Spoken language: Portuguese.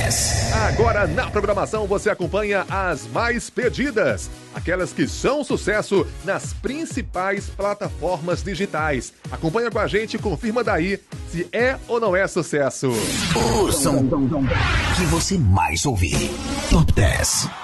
10. Agora na programação você acompanha as mais pedidas, aquelas que são sucesso nas principais plataformas digitais. Acompanha com a gente e confirma daí se é ou não é sucesso. O som que você mais ouvir. Top 10.